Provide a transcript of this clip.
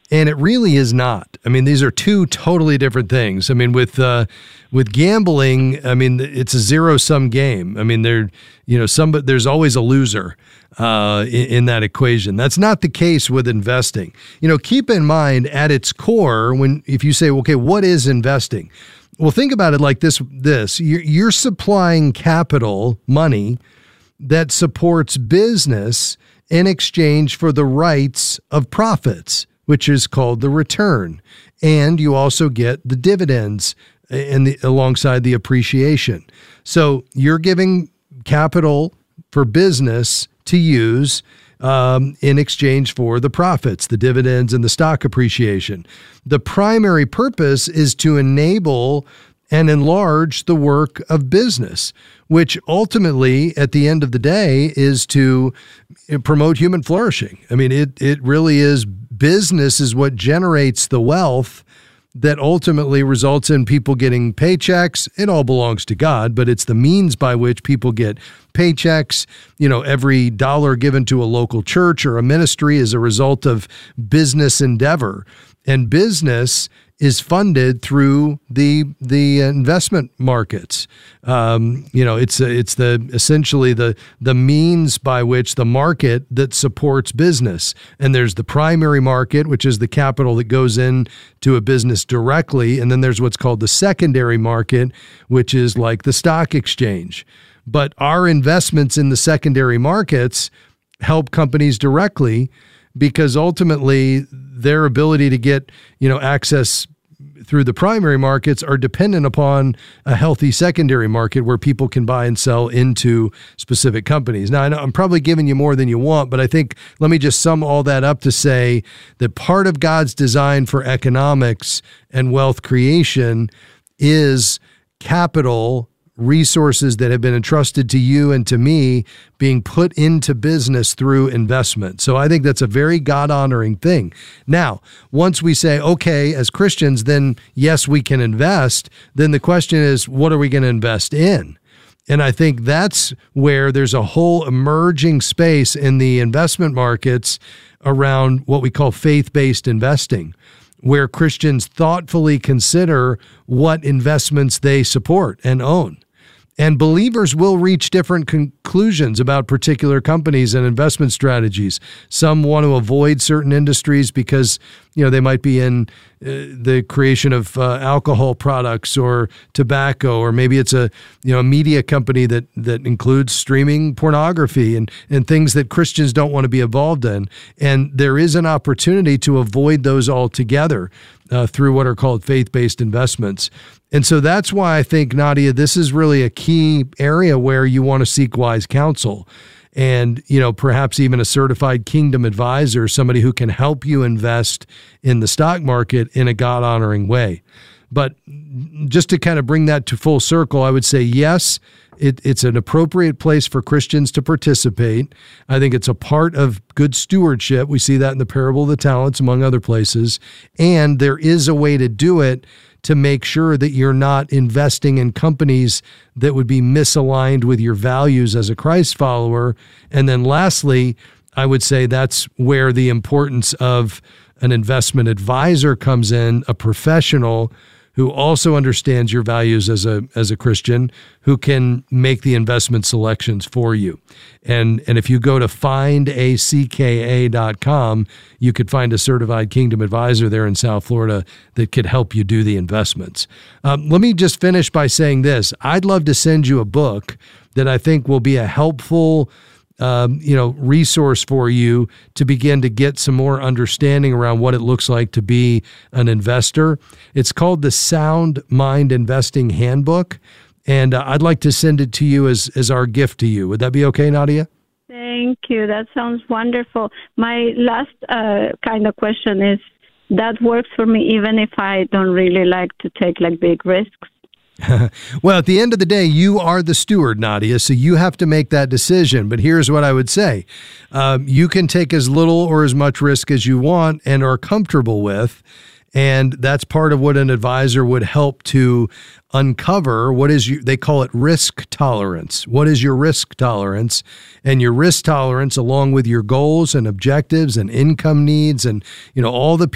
And it really is not. I mean, these are two totally different things. I mean, with gambling, I mean, it's a zero-sum game. I mean, there's always a loser in that equation. That's not the case with investing. Keep in mind at its core, if you say, okay, what is investing? Well, think about it like this. You're supplying capital, money, that supports business in exchange for the rights of profits, which is called the return. And you also get the dividends alongside the appreciation. So you're giving capital for business to use in exchange for the profits, the dividends, and the stock appreciation. The primary purpose is to enable and enlarge the work of business, which ultimately, at the end of the day, is to promote human flourishing. I mean, it really is. Business is what generates the wealth that ultimately results in people getting paychecks. It all belongs to God, but it's the means by which people get paychecks. Every dollar given to a local church or a ministry is a result of business endeavor. And business is funded through the investment markets. It's essentially the means by which the market that supports business. And there's the primary market, which is the capital that goes in to a business directly. And then there's what's called the secondary market, which is like the stock exchange. But our investments in the secondary markets help companies directly, because ultimately their ability to get, access through the primary markets are dependent upon a healthy secondary market where people can buy and sell into specific companies. Now, I know I'm probably giving you more than you want, but I think let me just sum all that up to say that part of God's design for economics and wealth creation is capital resources that have been entrusted to you and to me being put into business through investment. So I think that's a very God-honoring thing. Now, once we say, okay, as Christians, then yes, we can invest, then the question is, what are we going to invest in? And I think that's where there's a whole emerging space in the investment markets around what we call faith-based investing, where Christians thoughtfully consider what investments they support and own. And believers will reach different conclusions about particular companies and investment strategies. Some want to avoid certain industries because, they might be in the creation of alcohol products or tobacco, or maybe it's a media company that includes streaming pornography and things that Christians don't want to be involved in. And there is an opportunity to avoid those altogether through what are called faith-based investments. And so that's why I think, Nadia, this is really a key area where you want to seek wise counsel. And, perhaps even a certified kingdom advisor, somebody who can help you invest in the stock market in a God-honoring way. But just to kind of bring that to full circle, I would say, yes, it's an appropriate place for Christians to participate. I think it's a part of good stewardship. We see that in the parable of the talents, among other places. And there is a way to do it to make sure that you're not investing in companies that would be misaligned with your values as a Christ follower. And then lastly, I would say that's where the importance of an investment advisor comes in, a professional who also understands your values as a Christian, who can make the investment selections for you. And if you go to findacka.com, you could find a certified kingdom advisor there in South Florida that could help you do the investments. Let me just finish by saying this. I'd love to send you a book that I think will be a helpful resource for you to begin to get some more understanding around what it looks like to be an investor. It's called the Sound Mind Investing Handbook, and I'd like to send it to you as our gift to you. Would that be okay, Nadia? Thank you. That sounds wonderful. My last kind of question is, that works for me even if I don't really like to take big risks? Well, at the end of the day, you are the steward, Nadia, so you have to make that decision. But here's what I would say. You can take as little or as much risk as you want and are comfortable with. And that's part of what an advisor would help to uncover. They call it risk tolerance. What is your risk tolerance? And your risk tolerance, along with your goals and objectives and income needs and, all the